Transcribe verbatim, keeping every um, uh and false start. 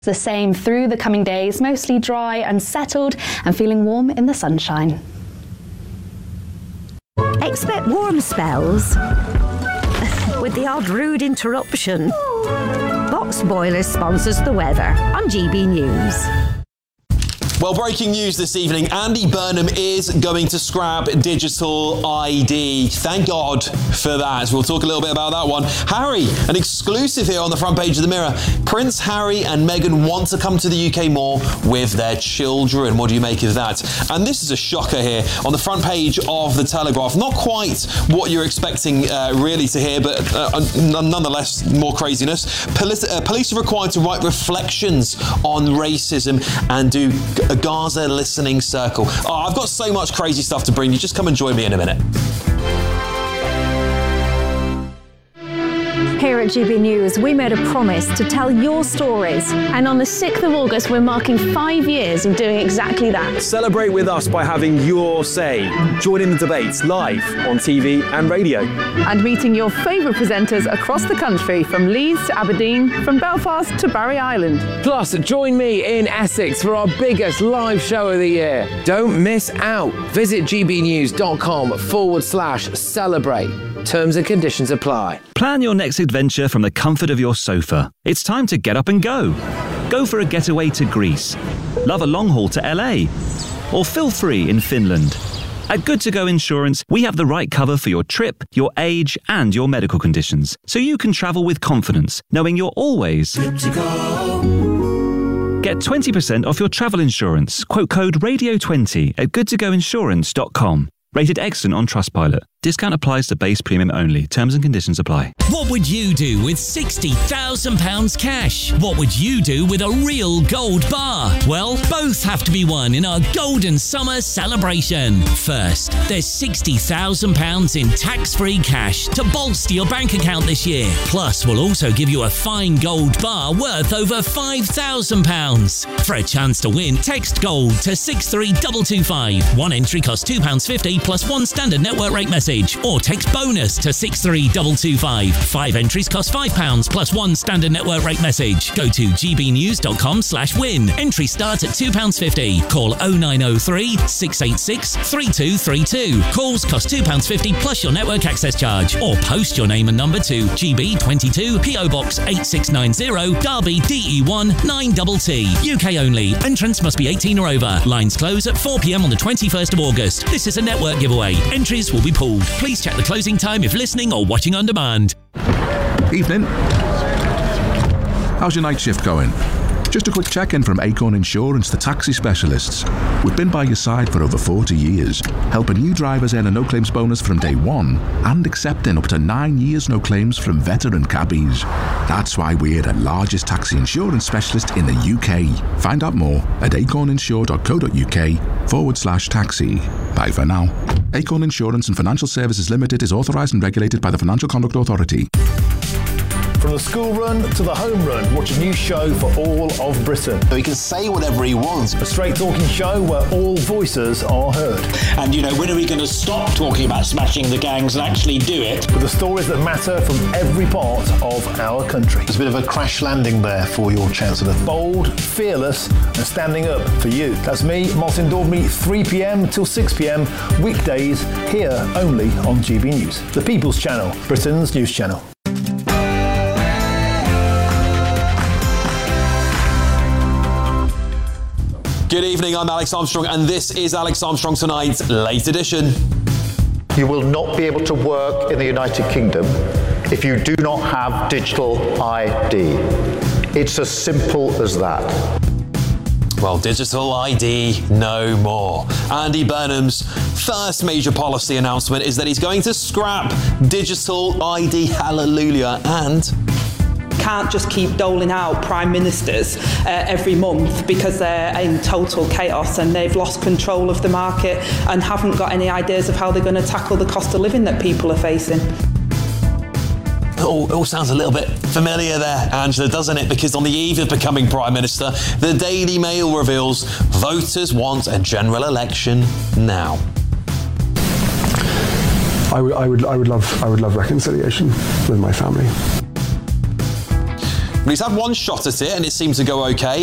The same through the coming days, mostly dry and settled and feeling warm in the sunshine. Expect warm spells with the odd rude interruption. Box Boilers sponsors the weather on G B News. Well, breaking news this evening, Andy Burnham is going to scrap digital I D. Thank God for that. We'll talk a little bit about that one. Harry, an exclusive here on the front page of the Mirror. Prince Harry and Meghan want to come to the U K more with their children. What do you make of that? And this is a shocker here on the front page of the Telegraph. Not quite what you're expecting uh, really to hear, but uh, nonetheless more craziness. Police, uh, police are required to write reflections on racism and do a Gaza listening circle. Oh, I've got so much crazy stuff to bring you. Just come and join me in a minute. Here at G B News, we made a promise to tell your stories. And on the sixth of August, we're marking five years of doing exactly that. Celebrate with us by having your say. Join in the debates live on T V and radio. And meeting your favourite presenters across the country, from Leeds to Aberdeen, from Belfast to Barry Island. Plus, join me in Essex for our biggest live show of the year. Don't miss out. Visit gbnews.com forward slash celebrate. Terms and conditions apply. Plan your next adventure from the comfort of your sofa. It's time to get up and go. Go for a getaway to Greece. Love a long haul to L A. Or feel free in Finland. At Good To Go Insurance, we have the right cover for your trip, your age, and your medical conditions, so you can travel with confidence, knowing you're always good to go. Get twenty percent off your travel insurance. Quote code radio twenty at good to go insurance dot com. Rated excellent on Trustpilot. Discount applies to base premium only. Terms and conditions apply. What would you do with sixty thousand pounds cash? What would you do with a real gold bar? Well, both have to be won in our Golden Summer celebration. First, there's sixty thousand pounds in tax-free cash to bolster your bank account this year. Plus, we'll also give you a fine gold bar worth over five thousand pounds. For a chance to win, text GOLD to six three two two five. One entry costs two pounds fifty plus one standard network rate message. Or text bonus to six three two two five. Five entries cost five pounds plus one standard network rate message. Go to gbnews.com slash win. Entry starts at two pounds fifty. Call oh nine oh three, six eight six, three two three two. Calls cost two pounds fifty plus your network access charge. Or post your name and number to G B twenty-two, P O Box eight six nine zero, Derby D E one nine T T. U K only. Entrance must be eighteen or over. Lines close at four p.m. on the twenty-first of August. This is a network giveaway. Entries will be pulled. Please check the closing time if listening or watching on demand. Evening. How's your night shift going? Just a quick check-in from Acorn Insurance, the taxi specialists. We've been by your side for over forty years, helping new drivers earn a no-claims bonus from day one and accepting up to nine years no claims from veteran cabbies. That's why we're the largest taxi insurance specialist in the U K. Find out more at acorninsure.co.uk forward slash taxi. Bye for now. Acorn Insurance and Financial Services Limited is authorised and regulated by the Financial Conduct Authority. From the school run to the home run, watch a new show for all of Britain. So he can say whatever he wants. A straight talking show where all voices are heard. And, you know, when are we going to stop talking about smashing the gangs and actually do it? With the stories that matter from every part of our country. There's a bit of a crash landing there for your Chancellor. Bold, fearless and standing up for you. That's me, Martin Daubney, three p.m. till six p.m. weekdays here only on G B News. The People's Channel, Britain's news channel. Good evening, I'm Alex Armstrong, and this is Alex Armstrong Tonight's Late Edition. You will not be able to work in the United Kingdom if you do not have digital I D. It's as simple as that. Well, digital I D, no more. Andy Burnham's first major policy announcement is that he's going to scrap digital I D, hallelujah, and... can't just keep doling out prime ministers uh, every month because they're in total chaos and they've lost control of the market and haven't got any ideas of how they're going to tackle the cost of living that people are facing. It all, it all sounds a little bit familiar there, Angela, doesn't it? Because on the eve of becoming Prime Minister, the Daily Mail reveals voters want a general election now. I would, I would, I would love, I would love reconciliation with my family. But he's had one shot at it and it seemed to go okay.